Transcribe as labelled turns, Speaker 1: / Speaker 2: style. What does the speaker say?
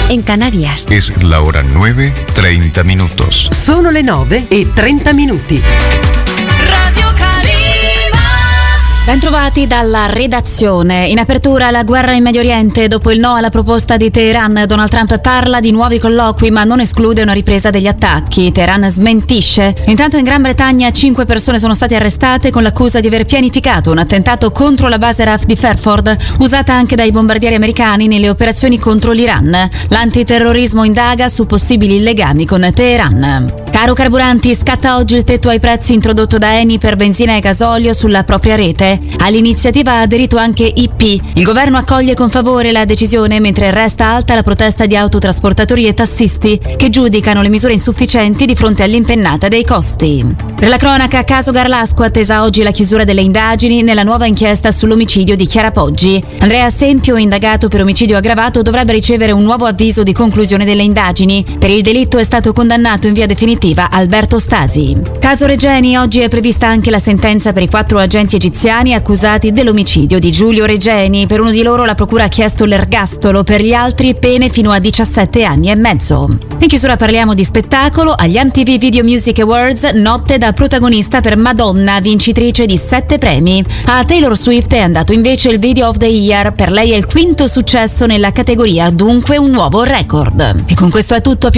Speaker 1: en Canarias.
Speaker 2: Es la hora 9:30 minutos.
Speaker 3: Sono le 9:30.
Speaker 4: Radio Calima.
Speaker 5: Bentrovati dalla redazione. In apertura la guerra in Medio Oriente. Dopo il no alla proposta di Teheran, Donald Trump parla di nuovi colloqui ma non esclude una ripresa degli attacchi. Teheran smentisce. Intanto in Gran Bretagna 5 persone sono state arrestate con l'accusa di aver pianificato un attentato contro la base RAF di Fairford, usata anche dai bombardieri americani nelle operazioni contro l'Iran. L'antiterrorismo indaga su possibili legami con Teheran. Caro carburanti, scatta oggi il tetto ai prezzi introdotto da Eni per benzina e gasolio sulla propria rete. All'iniziativa ha aderito anche IP. Il governo accoglie con favore la decisione, mentre resta alta la protesta di autotrasportatori e tassisti che giudicano le misure insufficienti di fronte all'impennata dei costi. Per la cronaca, caso Garlasco, attesa oggi la chiusura delle indagini nella nuova inchiesta sull'omicidio di Chiara Poggi. Andrea Sempio, indagato per omicidio aggravato, dovrebbe ricevere un nuovo avviso di conclusione delle indagini. Per il delitto è stato condannato in via definitiva Alberto Stasi. Caso Regeni, oggi è prevista anche la sentenza per i 4 agenti egiziani accusati dell'omicidio di Giulio Regeni. Per uno di loro la procura ha chiesto l'ergastolo, per gli altri pene fino a 17 anni e mezzo. In chiusura parliamo di spettacolo. Agli MTV Video Music Awards, notte da protagonista per Madonna, vincitrice di 7 premi. A Taylor Swift è andato invece il Video of the Year. Per lei è il 5° successo nella categoria, dunque un nuovo record. E con questo è tutto.